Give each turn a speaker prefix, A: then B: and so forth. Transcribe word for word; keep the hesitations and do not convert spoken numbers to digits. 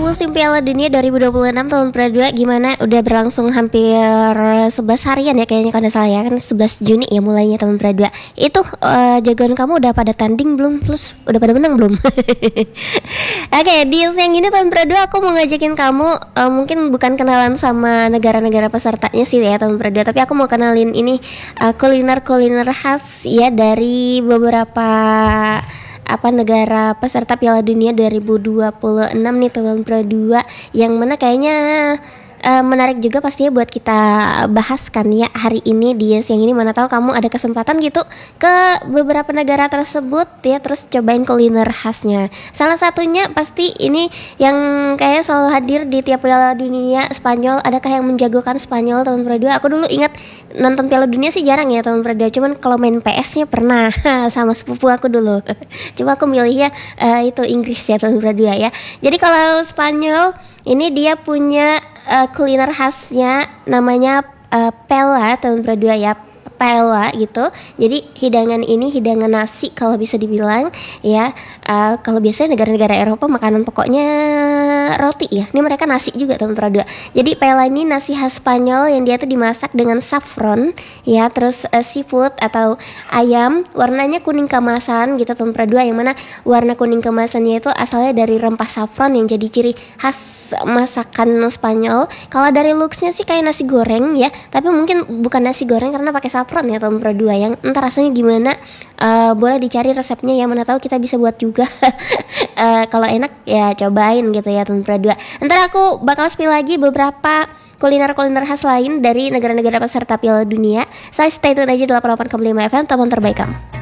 A: musim Piala Dunia dua ribu dua puluh enam tahun kedua gimana? Udah berlangsung hampir sebelas harian ya kayaknya kalau salah ya. Kan sebelas Juni ya mulainya tahun kedua. Itu uh, jagoan kamu udah pada tanding belum? Terus udah pada menang belum? Oke, okay, di siang ini tahun kedua aku mau ngajakin kamu uh, mungkin bukan kenalan sama negara-negara pesertanya sih ya tahun kedua, tapi aku mau kenalin ini uh, kuliner-kuliner khas ya dari beberapa apa negara peserta Piala Dunia dua ribu dua puluh enam nih tahun kedua, yang mana kayaknya uh, menarik juga pastinya buat kita bahas kan ya hari ini di siang ini. Mana tahu kamu ada kesempatan gitu ke beberapa negara tersebut ya, terus cobain kuliner khasnya. Salah satunya pasti ini yang kayak selalu hadir di tiap Piala Dunia, Spanyol. Adakah yang menjagokan Spanyol tahun kedua? Aku dulu ingat nonton Piala Dunia sih jarang ya tahun kedua, cuman kalau main P S-nya pernah sama sepupu aku dulu. Coba aku milihnya uh, itu Inggris ya tahun kedua ya. Jadi kalau Spanyol ini dia punya uh, kuliner khasnya namanya uh, paella tahun kedua ya, paella gitu. Jadi hidangan ini hidangan nasi kalau bisa dibilang ya. Uh, kalau biasanya negara-negara Eropa makanan pokoknya roti ya, ini mereka nasi juga tahun kedua. Jadi paella ini nasi khas Spanyol yang dia tuh dimasak dengan saffron ya, terus uh, seafood atau ayam, warnanya kuning keemasan gitu tahun kedua, yang mana warna kuning keemasannya itu asalnya dari rempah saffron yang jadi ciri khas masakan Spanyol. Kalau dari looksnya sih kayak nasi goreng ya, tapi mungkin bukan nasi goreng karena pakai saffron ya tahun kedua, yang entah rasanya gimana. Uh, boleh dicari resepnya ya, mana tahu kita bisa buat juga. uh, Kalau enak ya cobain gitu ya tahun kedua. Ntar aku bakal spill lagi beberapa kuliner-kuliner khas lain dari negara-negara peserta Piala Dunia. Saya stay tune aja di delapan puluh delapan koma lima F M, teman terbaik kamu.